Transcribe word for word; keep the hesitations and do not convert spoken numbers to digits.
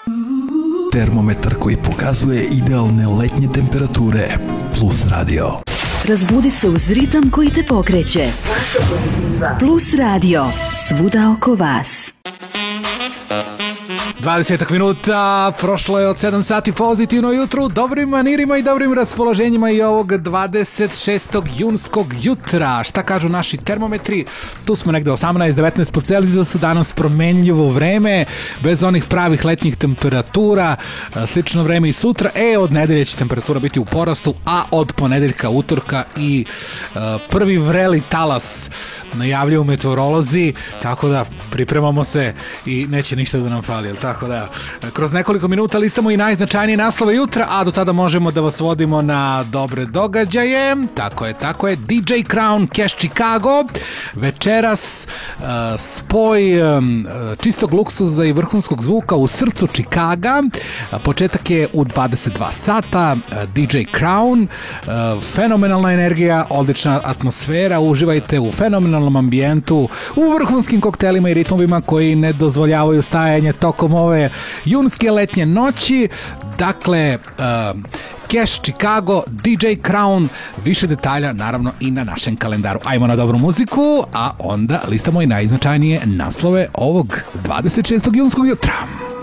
Termometar koji pokazuje idealne letnje temperature. Plus radio. Razbudi se uz ritam koji te pokreće. Plus radio. Svuda oko vas. dvadeset minuta, prošlo je od sedam sati, pozitivno jutro, dobrim manirima i dobrim raspoloženjima i ovog dvadeset šestog junskog jutra. Šta kažu naši termometri? Tu smo negde osamnaest devetnaest po Celzijusu, danas promenljivo vreme, bez onih pravih letnjih temperatura, slično vreme i sutra. E, od nedelje će temperatura biti u porastu, a od ponedeljka, utorka i uh, prvi vreli talas najavljuju meteorolozi, tako da pripremamo se i neće ništa da nam fali, jel tako da? Kroz nekoliko minuta listamo i najznačajnije naslove jutra, a do tada možemo da vas vodimo na dobre događaje. Tako je, tako je. D J Crown, Cash Chicago, večeras uh, spoj um, čistog luksuza i vrhunskog zvuka u srcu Čikaga. Početak je u dvadeset dva sata. D J Crown, uh, fenomenalna energija, odlična atmosfera, uživajte u fenomenalnom ambijentu, u vrhunskim koktelima i ritmovima koji ne dozvoljavaju stajanje tokom ove junske letnje noći. Dakle, uh, Cash Chicago, D J Crown, više detalja naravno i na našem kalendaru. Ajmo na dobru muziku, a onda listamo i najznačajnije naslove ovog dvadeset šestog junskog jutra.